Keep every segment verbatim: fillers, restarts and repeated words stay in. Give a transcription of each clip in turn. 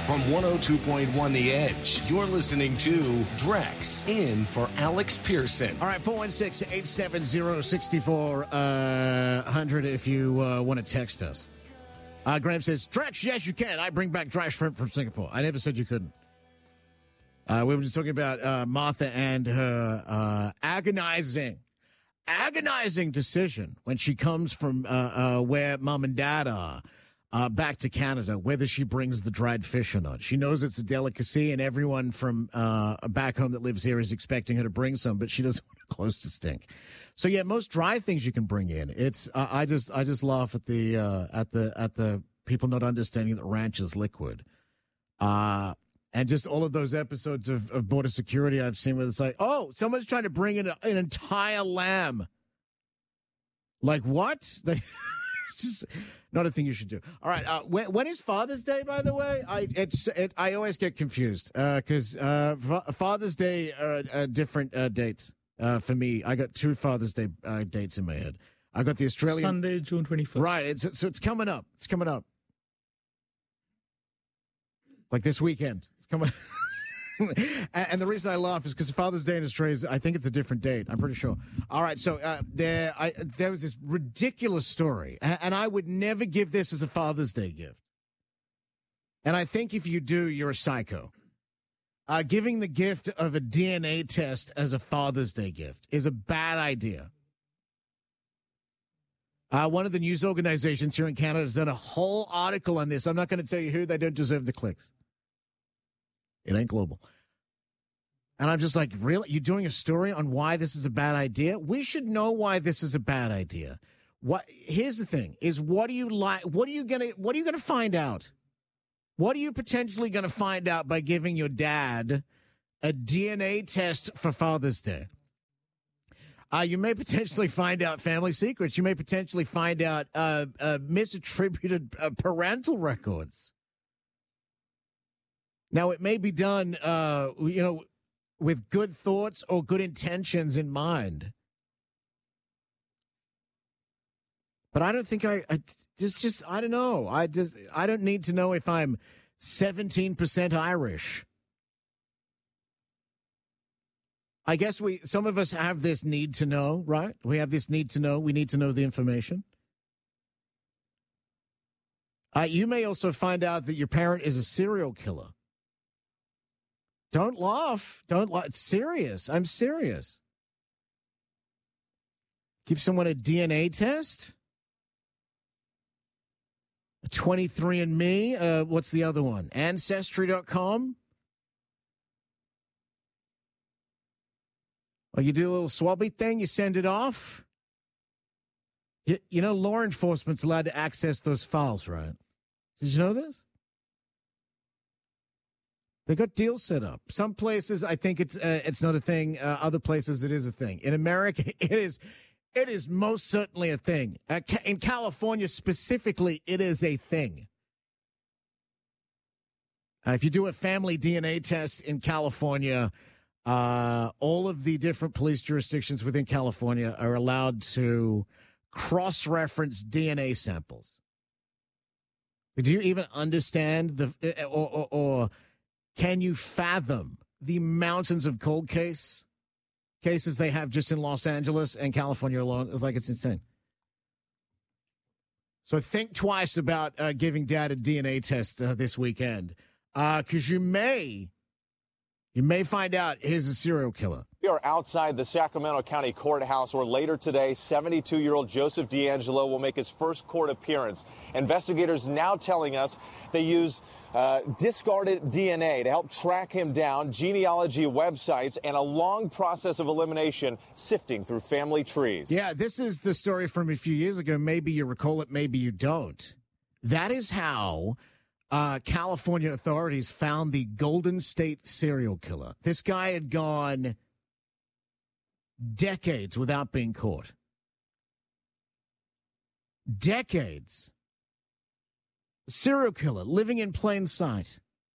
From one oh two point one The Edge, you're listening to Drex in for Alex Pearson. All right, four one six, eight seven zero, six four zero zero if you uh, want to text us. Uh, Graham says, Drex, yes, you can. I bring back dry shrimp from Singapore. I never said you couldn't. Uh, we were just talking about uh, Martha and her uh, agonizing, agonizing decision when she comes from uh, uh, where mom and dad are uh, back to Canada, whether she brings the dried fish or not. She knows it's a delicacy, and everyone from uh, back home that lives here is expecting her to bring some, but she doesn't want it close to stink. So yeah, most dry things you can bring in. It's uh, I just I just laugh at the uh, at the at the people not understanding that ranch is liquid. Uh And just all of those episodes of, of Border Security I've seen where it's like, oh, someone's trying to bring in a, an entire lamb. Like what? They, it's just not a thing you should do. All right. Uh, when, when is Father's Day, by the way? I it's it, I always get confused because uh, uh, Father's Day are uh, different uh, dates uh, for me. I got two Father's Day uh, dates in my head. I got the Australian Sunday, June twenty-first. Right. It's, so it's coming up. It's coming up. Like this weekend. It's coming. And the reason I laugh is because Father's Day in Australia, is, I think it's a different date. I'm pretty sure. All right. So uh, there I, there was this ridiculous story. And I would never give this as a Father's Day gift. And I think if you do, you're a psycho. Uh, giving the gift of a D N A test as a Father's Day gift is a bad idea. Uh, one of the news organizations here in Canada has done a whole article on this. I'm not going to tell you who. They don't deserve the clicks. It ain't global. And I'm just like, really? You're doing a story on why this is a bad idea? We should know why this is a bad idea. What? Here's the thing: is what do you like? What are you gonna? What are you gonna find out? What are you potentially gonna find out by giving your dad a D N A test for Father's Day? Uh, you may potentially find out family secrets. You may potentially find out uh, uh, misattributed uh, parental records. Now, it may be done, uh, you know, with good thoughts or good intentions in mind. But I don't think I, I just, just, I don't know. I just, I don't need to know if I'm seventeen percent Irish. I guess we, some of us have this need to know, right? We have this need to know. We need to know the information. Uh, you may also find out that your parent is a serial killer. Don't laugh. Don't laugh. It's serious. I'm serious. Give someone a D N A test? A twenty-three and me? Uh, what's the other one? Ancestry dot com? Or you do a little swabby thing, you send it off. You, you know, law enforcement's allowed to access those files, right? Did you know this? They got deals set up. Some places, I think it's uh, it's not a thing. Uh, other places, it is a thing. In America, it is it is most certainly a thing. Uh, in California specifically, it is a thing. Uh, if you do a family D N A test in California, uh, all of the different police jurisdictions within California are allowed to cross-reference D N A samples. Do you even understand the or, or, or can you fathom the mountains of cold case cases they have just in Los Angeles and California alone? It's like it's insane. So think twice about uh, giving dad a D N A test uh, this weekend, because uh, you may you may find out he's a serial killer. We are outside the Sacramento County Courthouse, where later today, seventy-two-year-old Joseph DeAngelo will make his first court appearance. Investigators now telling us they used uh, discarded D N A to help track him down, genealogy websites, and a long process of elimination sifting through family trees. Yeah, this is the story from a few years ago. Maybe you recall it, maybe you don't. That is how uh, California authorities found the Golden State serial killer. This guy had gone decades without being caught. Decades. Serial killer living in plain sight.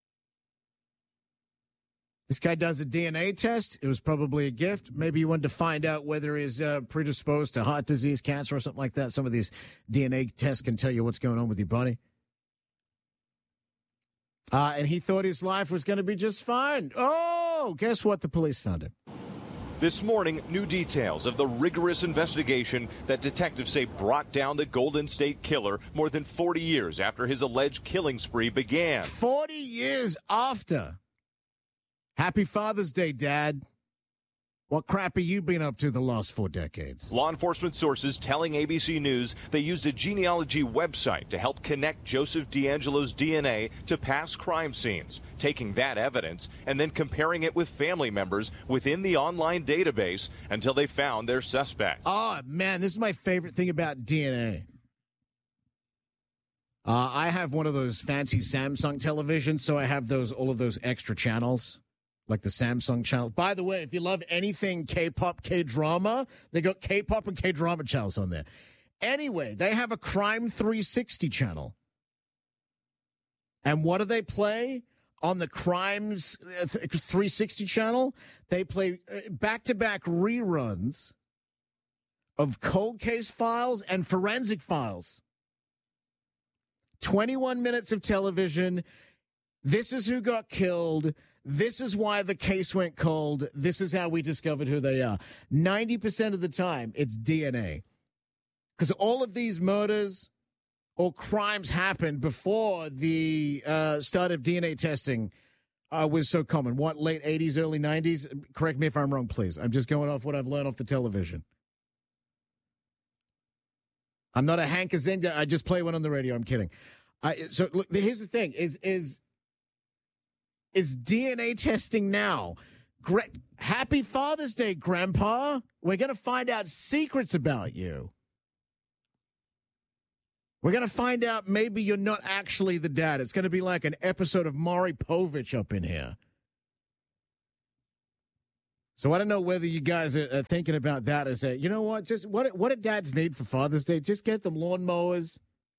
This guy does a D N A test. It was probably a gift. Maybe you wanted to find out whether he's uh, predisposed to heart disease, cancer, or something like that. Some of these D N A tests can tell you what's going on with your body. Uh, and he thought his life was going to be just fine. Oh, guess what? The police found him. This morning, new details of the rigorous investigation that detectives say brought down the Golden State Killer more than forty years after his alleged killing spree began. forty years after. Happy Father's Day, Dad. What crap have you been up to the last four decades? Law enforcement sources telling A B C News they used a genealogy website to help connect Joseph DeAngelo's D N A to past crime scenes, taking that evidence and then comparing it with family members within the online database until they found their suspect. Oh, man, this is my favorite thing about D N A. Uh, I have one of those fancy Samsung televisions, so I have those all of those extra channels. Like the Samsung channel. By the way, if you love anything K-pop, K-drama, they got K-pop and K-drama channels on there. Anyway, they have a Crime three sixty channel. And what do they play on the Crimes three sixty channel? They play back-to-back reruns of Cold Case Files and Forensic Files. twenty-one minutes of television. This is who got killed. This is why the case went cold. This is how we discovered who they are. ninety percent of the time, it's D N A. Because all of these murders or crimes happened before the uh, start of D N A testing uh, was so common. What, late eighties, early nineties? Correct me if I'm wrong, please. I'm just going off what I've learned off the television. I'm not a Hank Azinga. I just play one on the radio. I'm kidding. I, so look, here's the thing: is is is D N A testing now? Gra- Happy Father's Day, Grandpa. We're going to find out secrets about you. We're going to find out maybe you're not actually the dad. It's going to be like an episode of Maury Povich up in here. So I don't know whether you guys are, are thinking about that as a, you know what, just what what do dads need for Father's Day? Just get them lawnmowers.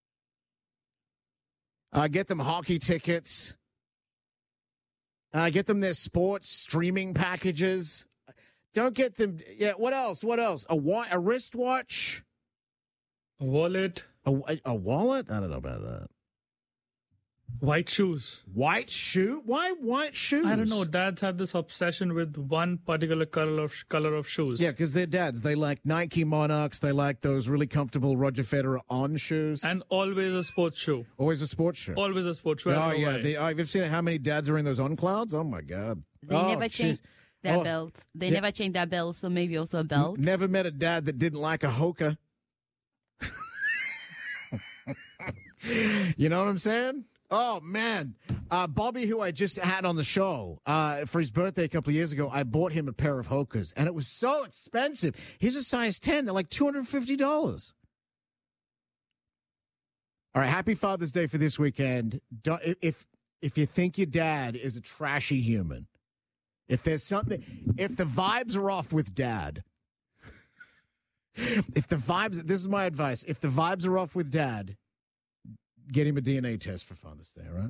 Uh, get them hockey tickets. Uh, get them their sports streaming packages. Don't get them, yeah, what else? What else? A, wa- a wristwatch? A wallet. A, a, a wallet? I don't know about that. White shoes. White shoe? Why white shoes? I don't know. Dads have this obsession with one particular color of color of shoes. Yeah, because they're dads. They like Nike Monarchs. They like those really comfortable Roger Federer on shoes. And always a sports shoe. Always a sports shoe. Always a sports shoe. Oh, yeah. They, I've seen how many dads are wearing those on clouds. Oh, my God. They oh, never change their oh, belts. They yeah. never change their belts, so maybe also a belt. Never met a dad that didn't like a Hoka. You know what I'm saying? Oh, man. Uh, Bobby, who I just had on the show uh, for his birthday a couple of years ago, I bought him a pair of Hokas, and it was so expensive. He's a size ten. They're like two hundred fifty dollars. All right, happy Father's Day for this weekend. Don't, if if you think your dad is a trashy human, if there's something, if the vibes are off with dad, if the vibes, this is my advice, if the vibes are off with dad, get him a D N A test for Father's Day, all right?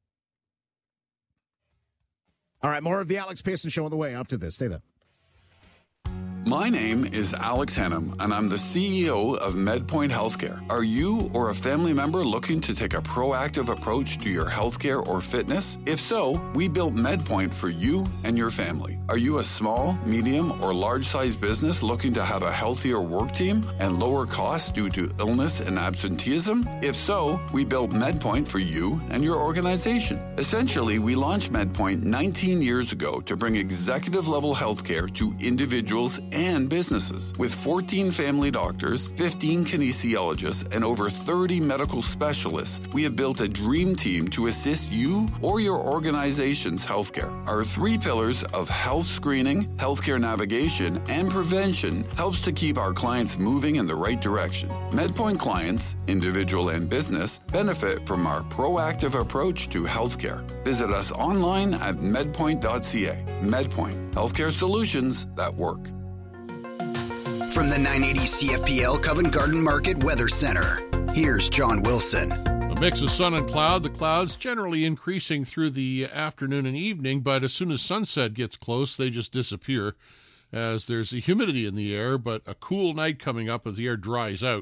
All right, more of the Alex Pearson Show on the way after this. Stay there. My name is Alex Hennum, and I'm the C E O of MedPoint Healthcare. Are you or a family member looking to take a proactive approach to your healthcare or fitness? If so, we built MedPoint for you and your family. Are you a small, medium, or large-sized business looking to have a healthier work team and lower costs due to illness and absenteeism? If so, we built MedPoint for you and your organization. Essentially, we launched MedPoint nineteen years ago to bring executive-level healthcare to individuals and businesses. With fourteen family doctors, fifteen kinesiologists, and over thirty medical specialists, we have built a dream team to assist you or your organization's healthcare. Our three pillars of health screening, healthcare navigation, and prevention helps to keep our clients moving in the right direction. MedPoint clients, individual and business, benefit from our proactive approach to healthcare. Visit us online at medpoint dot c a. MedPoint, healthcare solutions that work. From the nine eighty C F P L Covent Garden Market Weather Center, here's John Wilson. A mix of sun and cloud. The clouds generally increasing through the afternoon and evening, but as soon as sunset gets close, they just disappear as there's a humidity in the air, but a cool night coming up as the air dries out.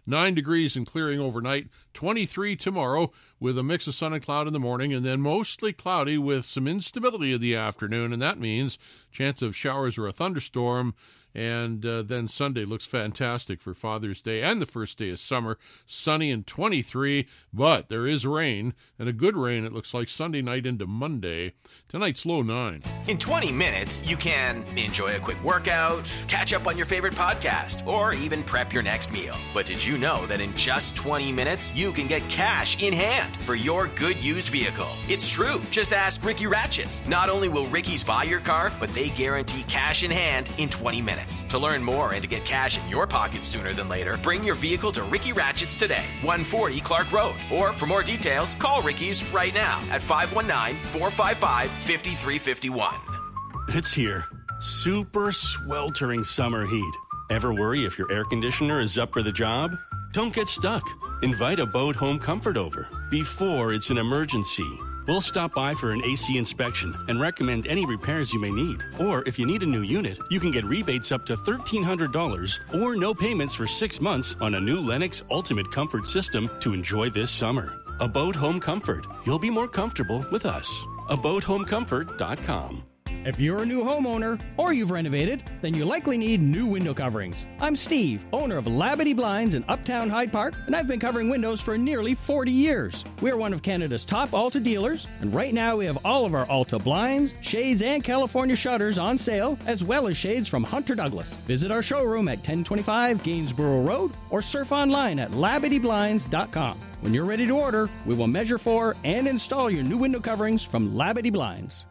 nine degrees and clearing overnight, twenty-three tomorrow with a mix of sun and cloud in the morning, and then mostly cloudy with some instability in the afternoon, and that means chance of showers or a thunderstorm. And uh, then Sunday looks fantastic for Father's Day and the first day of summer. Sunny and twenty-three, but there is rain, and a good rain, it looks like, Sunday night into Monday. Tonight's low nine. In twenty minutes, you can enjoy a quick workout, catch up on your favorite podcast, or even prep your next meal. But did you know that in just twenty minutes, you can get cash in hand for your good used vehicle? It's true. Just ask Ricky Ratchets. Not only will Ricky's buy your car, but they guarantee cash in hand in twenty minutes. To learn more and to get cash in your pocket sooner than later, bring your vehicle to Ricky Ratchets today, one forty Clark Road. Or for more details, call Ricky's right now at five one nine, four five five, five three five one. It's here. Super sweltering summer heat. Ever worry if your air conditioner is up for the job? Don't get stuck. Invite Abode Home Comfort over before it's an emergency. We'll stop by for an A C inspection and recommend any repairs you may need. Or if you need a new unit, you can get rebates up to thirteen hundred dollars or no payments for six months on a new Lennox Ultimate Comfort system to enjoy this summer. Abode Home Comfort. You'll be more comfortable with us. abode home comfort dot com. If you're a new homeowner or you've renovated, then you likely need new window coverings. I'm Steve, owner of Labadee Blinds in Uptown Hyde Park, and I've been covering windows for nearly forty years. We're one of Canada's top Alta dealers, and right now we have all of our Alta blinds, shades, and California shutters on sale, as well as shades from Hunter Douglas. Visit our showroom at ten twenty-five Gainsborough Road or surf online at labadee blinds dot com. When you're ready to order, we will measure for and install your new window coverings from Labadee Blinds.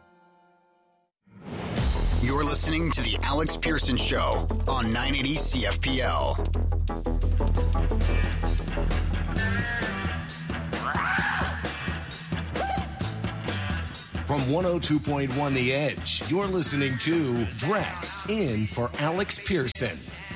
You're listening to The Alex Pearson Show on nine eighty C F P L. From one oh two point one The Edge, you're listening to Drex in for Alex Pearson.